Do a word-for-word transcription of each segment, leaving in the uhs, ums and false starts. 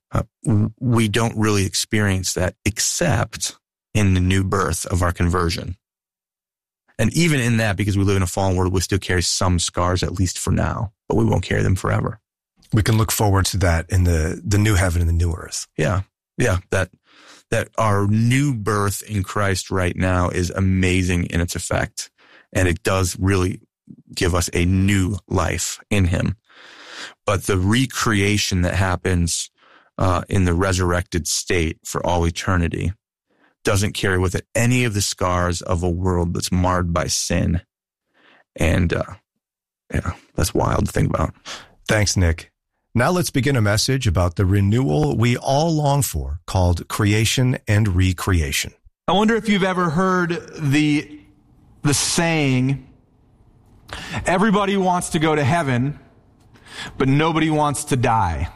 Uh, we don't really experience that except in the new birth of our conversion. And even in that, because we live in a fallen world, we still carry some scars, at least for now, but we won't carry them forever. We can look forward to that in the, the new heaven and the new earth. Yeah. Yeah. That, that our new birth in Christ right now is amazing in its effect. And it does really give us a new life in him. But the recreation that happens uh, in the resurrected state for all eternity doesn't carry with it any of the scars of a world that's marred by sin. And uh, yeah, that's wild to think about. Thanks, Nick. Now let's begin a message about the renewal we all long for, called creation and recreation. I wonder if you've ever heard the, the saying, everybody wants to go to heaven, but nobody wants to die.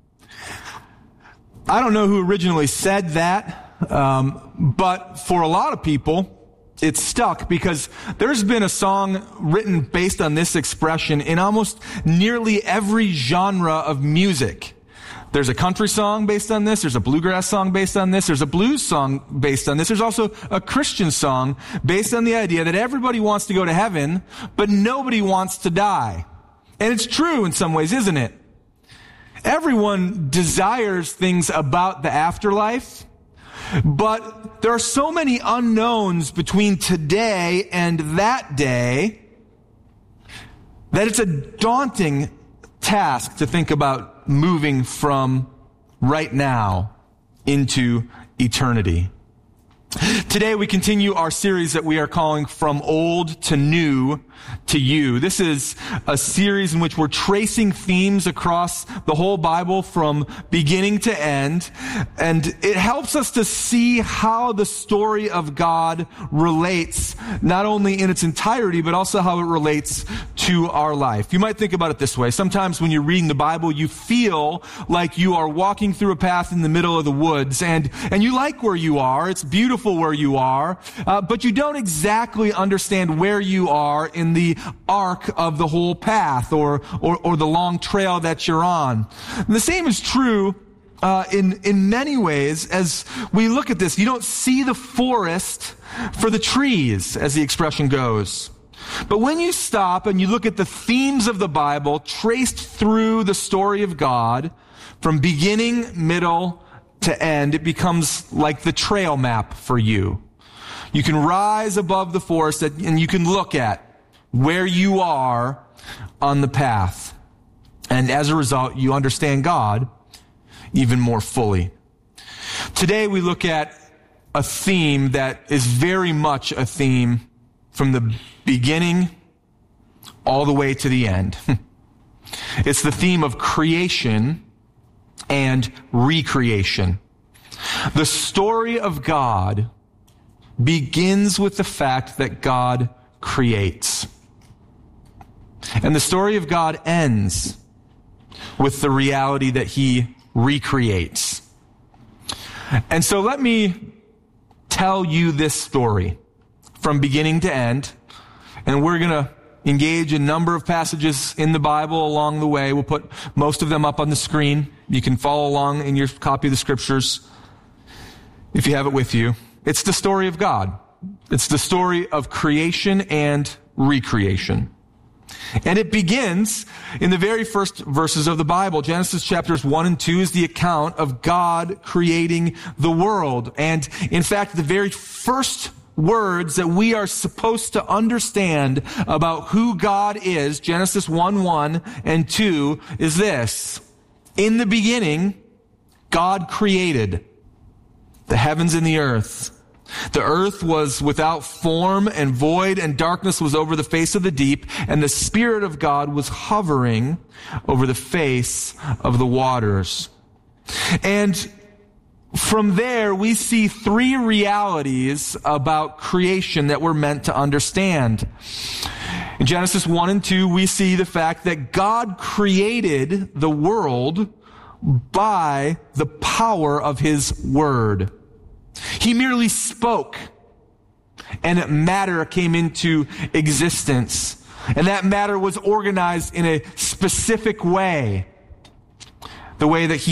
I don't know who originally said that, um, but for a lot of people, it's stuck because there's been a song written based on this expression in almost nearly every genre of music. There's a country song based on this. There's a bluegrass song based on this. There's a blues song based on this. There's also a Christian song based on the idea that everybody wants to go to heaven, but nobody wants to die. And it's true in some ways, isn't it? Everyone desires things about the afterlife, but there are so many unknowns between today and that day that it's a daunting task to think about moving from right now into eternity. Today we continue our series that we are calling From Old to New to You. This is a series in which we're tracing themes across the whole Bible from beginning to end, and it helps us to see how the story of God relates, not only in its entirety, but also how it relates to our life. You might think about it this way. Sometimes when you're reading the Bible, you feel like you are walking through a path in the middle of the woods, and, and you like where you are. It's beautiful where you are, uh, but you don't exactly understand where you are in the arc of the whole path or, or, or the long trail that you're on. And the same is true uh, in, in many ways as we look at this. You don't see the forest for the trees, as the expression goes. But when you stop and you look at the themes of the Bible traced through the story of God from beginning, middle, to end, it becomes like the trail map for you. You can rise above the forest and you can look at where you are on the path. And as a result, you understand God even more fully. Today we look at a theme that is very much a theme from the beginning all the way to the end. It's the theme of creation and recreation. The story of God begins with the fact that God creates. And the story of God ends with the reality that he recreates. And so let me tell you this story from beginning to end. And we're going to engage a number of passages in the Bible along the way. We'll put most of them up on the screen. You can follow along in your copy of the scriptures if you have it with you. It's the story of God. It's the story of creation and recreation. And it begins in the very first verses of the Bible. Genesis chapters one and two is the account of God creating the world. And in fact, the very first words that we are supposed to understand about who God is, Genesis one, one and two, is this. In the beginning, God created the heavens and the earth. The earth was without form and void, and darkness was over the face of the deep, and the Spirit of God was hovering over the face of the waters. And from there, we see three realities about creation that we're meant to understand. In Genesis one and two, we see the fact that God created the world by the power of his word. He merely spoke, and matter came into existence. And that matter was organized in a specific way, the way that he